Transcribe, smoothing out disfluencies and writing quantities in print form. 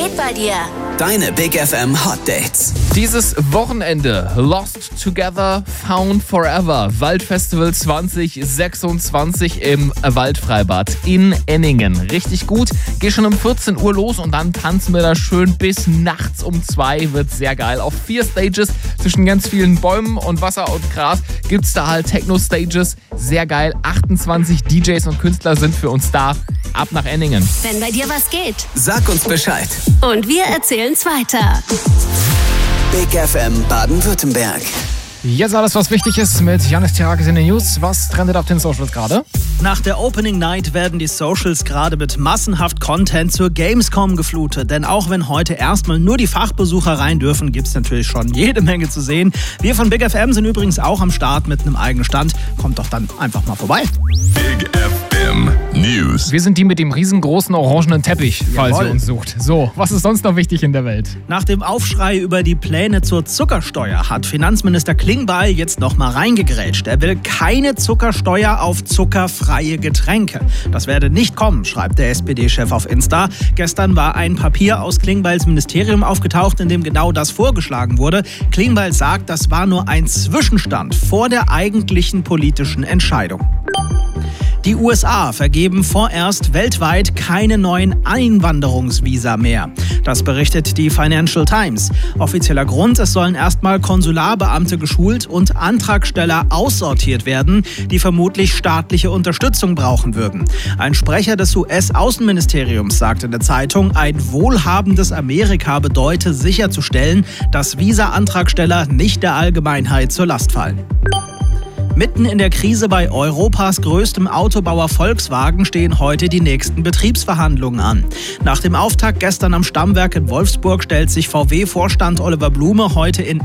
geht bei dir? Deine Big FM Hot Dates. Dieses Wochenende Lost Together, Found Forever. Waldfestival 2026 im Waldfreibad in Enningen. Richtig gut. Geh schon um 14 Uhr los und dann tanzen wir da schön bis nachts um 2. Wird sehr geil. Auf 4 Stages zwischen ganz vielen Bäumen und Wasser und Gras gibt's da halt Techno-Stages. Sehr geil. 28 DJs und Künstler sind für uns da. Ab nach Enningen. Wenn bei dir was geht. Sag uns Bescheid. Und wir erzählen's weiter. Big FM Baden-Württemberg. Jetzt alles, was wichtig ist mit Janis Tirakis in den News. Was trendet auf den Socials gerade? Nach der Opening Night werden die Socials gerade mit massenhaft Content zur Gamescom geflutet. Denn auch wenn heute erstmal nur die Fachbesucher rein dürfen, gibt es natürlich schon jede Menge zu sehen. Wir von Big FM sind übrigens auch am Start mit einem eigenen Stand. Kommt doch dann einfach mal vorbei. Big FM News. Wir sind die mit dem riesengroßen orangenen Teppich, falls Jawohl. ihr uns sucht. So, was ist sonst noch wichtig in der Welt? Nach dem Aufschrei über die Pläne zur Zuckersteuer hat Finanzminister Klingbeil jetzt nochmal reingegrätscht. Er will keine Zuckersteuer auf zuckerfreie Getränke. Das werde nicht kommen, schreibt der SPD-Chef auf Insta. Gestern war ein Papier aus Klingbeils Ministerium aufgetaucht, in dem genau das vorgeschlagen wurde. Klingbeil sagt, das war nur ein Zwischenstand vor der eigentlichen politischen Entscheidung. Die USA vergeben vorerst weltweit keine neuen Einwanderungsvisa mehr. Das berichtet die Financial Times. Offizieller Grund, es sollen erstmal Konsularbeamte geschult und Antragsteller aussortiert werden, die vermutlich staatliche Unterstützung brauchen würden. Ein Sprecher des US-Außenministeriums sagte in der Zeitung, ein wohlhabendes Amerika bedeute sicherzustellen, dass Visa-Antragsteller nicht der Allgemeinheit zur Last fallen. Mitten in der Krise bei Europas größtem Autobauer Volkswagen stehen heute die nächsten Betriebsverhandlungen an. Nach dem Auftakt gestern am Stammwerk in Wolfsburg stellt sich VW-Vorstand Oliver Blume heute in